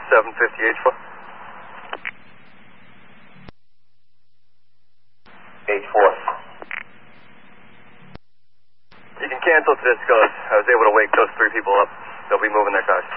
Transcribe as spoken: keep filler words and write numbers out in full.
seven fifty H four. H four. You can cancel to this, cause I was able to wake those three people up. They'll be moving their cars.